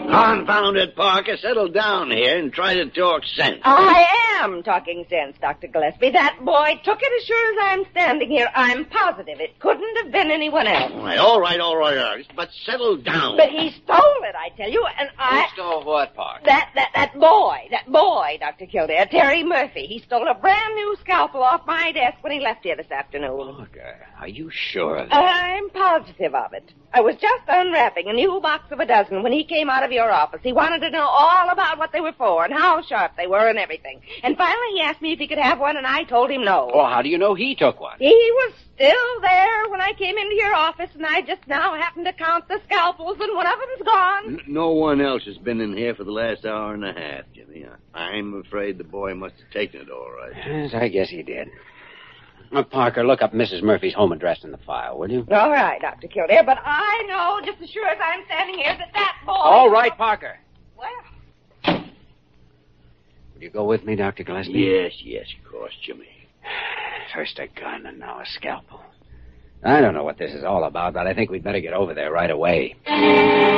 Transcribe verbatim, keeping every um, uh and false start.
Confound it, Parker. Settle down here and try to talk sense. I am talking sense, Doctor Gillespie. That boy took it as sure as I'm standing here. I'm positive it couldn't have been anyone else. All right, all right, all right, all right. But settle down. But he stole it, I tell you, and I... Who stole what, Parker? That, that, that boy, that boy, Doctor Kildare, Terry Murphy. He stole a brand new scalpel off my desk when he left here this afternoon. Parker, are you sure of that? I'm positive of it. I was just unwrapping a new box of a dozen when he came out of your office. He wanted to know all about what they were for and how sharp they were and everything. And finally he asked me if he could have one, and I told him no. Well, how do you know he took one? He was still there when I came into your office, and I just now happened to count the scalpels, and one of them's gone. N- no one else has been in here for the last hour and a half, Jimmy. I'm afraid the boy must have taken it all right. Yes, I guess he did. Uh, Parker, look up Missus Murphy's home address in the file, will you? All right, Doctor Kildare, but I know just as sure as I'm standing here that that boy... All right, Parker. Well... Will you go with me, Doctor Gillespie? Yes, yes, of course, Jimmy. First a gun and now a scalpel. I don't know what this is all about, but I think we'd better get over there right away.